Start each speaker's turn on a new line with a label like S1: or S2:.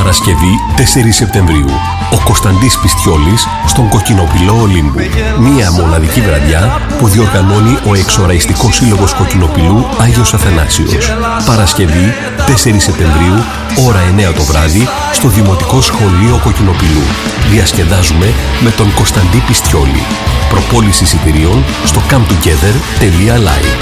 S1: Παρασκευή 4 Σεπτεμβρίου. Ο Κωνσταντής Πιστιόλης στον Κοκκινοπηλό Ολύμπου. Μία μοναδική βραδιά που διοργανώνει ο Εξοραϊστικός Σύλλογος Κοκκινοπηλού Άγιος Αθανάσιος. Παρασκευή 4 Σεπτεμβρίου, ώρα 9 το βράδυ, στο Δημοτικό Σχολείο Κοκκινοπηλού. Διασκεδάζουμε με τον Κωνσταντή Πιστιόλη. Προπόληση εισιτηρίων στο cometogether.live.